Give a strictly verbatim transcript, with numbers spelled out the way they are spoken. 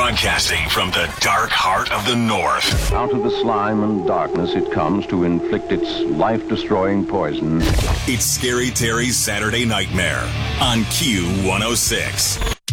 Broadcasting from the dark heart of the North. Out of the slime and darkness it comes to inflict its life-destroying poison. It's Scary Terry's Saturday Nightmare on Q one oh six.